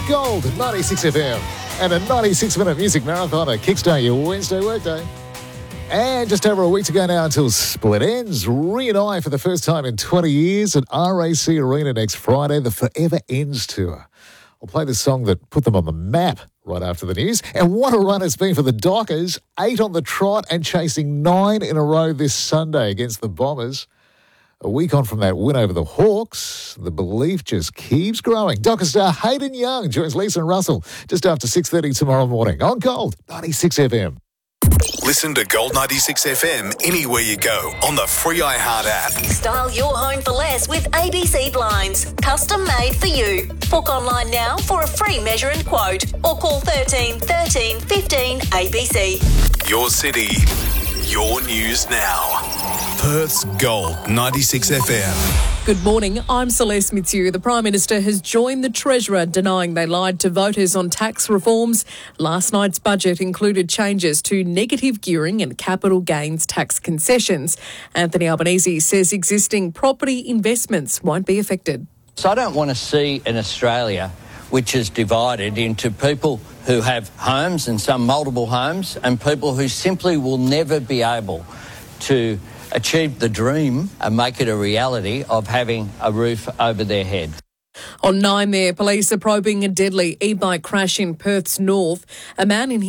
Gold 96 FM and a 96-minute music marathon to kickstart your Wednesday workday. And just over a week to go now until Split ends. Reunite for the first time in 20 years at RAC Arena next Friday, the Forever Ends Tour. I'll play the song that put them on the map right after the news. And what a run it's been for the Dockers. 8 on the trot and chasing 9 in a row this Sunday against the Bombers. A week on from that win over the Hawks, the belief just keeps growing. Docker star Hayden Young joins Lisa and Russell just after 6:30 tomorrow morning on Gold 96 FM. Listen to Gold 96 FM anywhere you go on the free iHeart app. Style your home for less with ABC Blinds. Custom made for you. Book online now for a free measure and quote or call 13 13 15 ABC. Your city, your news now. Perth's Gold 96 FM. Good morning, I'm Celeste Mitsu. The Prime Minister has joined the Treasurer denying they lied to voters on tax reforms. Last night's budget included changes to negative gearing and capital gains tax concessions. Anthony Albanese says existing property investments won't be affected. So I don't want to see an Australia which is divided into people who have homes and some multiple homes and people who simply will never be able to achieve the dream and make it a reality of having a roof over their head. On 9 there, police are probing a deadly e-bike crash in Perth's north. A man in